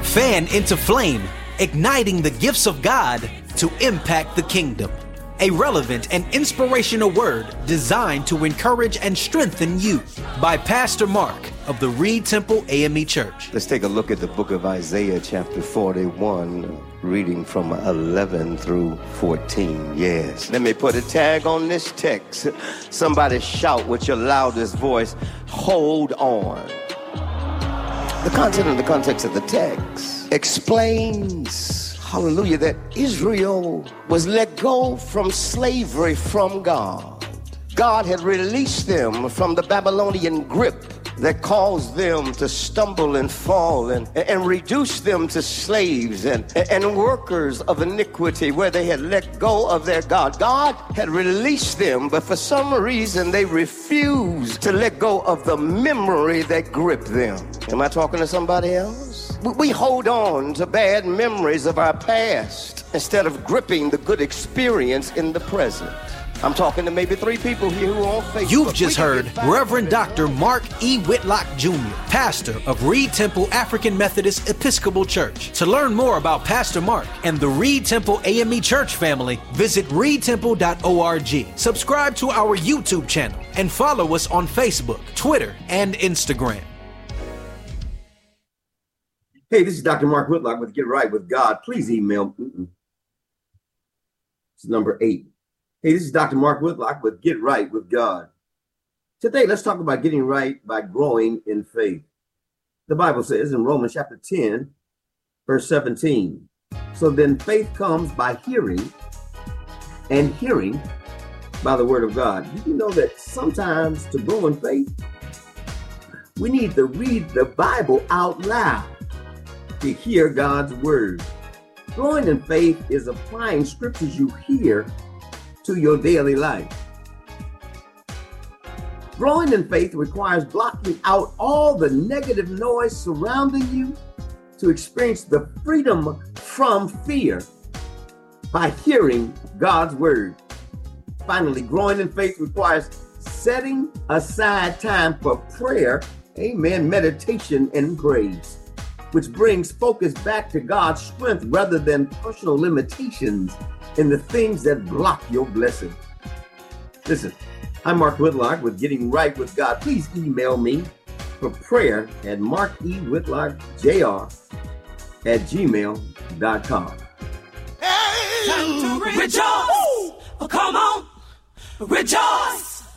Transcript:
Fan into flame, igniting the gifts of God to impact the kingdom. A relevant and inspirational word designed to encourage and strengthen you by Pastor Mark of the Reed Temple AME Church. Let's take a look at the book of Isaiah chapter 41, reading from 11 through 14. Yes. Let me put a tag on this text. Somebody shout with your loudest voice, hold on. The content and the context of the text explains, hallelujah, that Israel was let go from slavery from God. God had released them from the Babylonian grip that caused them to stumble and fall and reduce them to slaves and workers of iniquity where they had let go of their God. God had released them, but for some reason they refused to let go of the memory that gripped them. Am I talking to somebody else? We hold on to bad memories of our past instead of gripping the good experience in the present. I'm talking to maybe 3 people here who are on Facebook. You've just heard Reverend Dr. Mark E. Whitlock Jr., pastor of Reed Temple African Methodist Episcopal Church. To learn more about Pastor Mark and the Reed Temple AME Church family, visit reedtemple.org. Subscribe to our YouTube channel and follow us on Facebook, Twitter, and Instagram. Hey, this is Dr. Mark Whitlock with Get Right with God. Please email. It's number 8. Hey, this is Dr. Mark Whitlock with Get Right with God. Today, let's talk about getting right by growing in faith. The Bible says in Romans chapter 10, verse 17, so then faith comes by hearing, and hearing by the word of God. Did you know that sometimes to grow in faith, we need to read the Bible out loud to hear God's word? Growing in faith is applying scriptures you hear to your daily life. Growing in faith requires blocking out all the negative noise surrounding you to experience the freedom from fear by hearing God's word. Finally, growing in faith requires setting aside time for prayer, amen, meditation, and praise, which brings focus back to God's strength rather than personal limitations in the things that block your blessing. Listen, I'm Mark Whitlock with Getting Right with God. Please email me for prayer at markewhitlockjr@gmail.com. Hey, time to rejoice. Oh, come on, rejoice.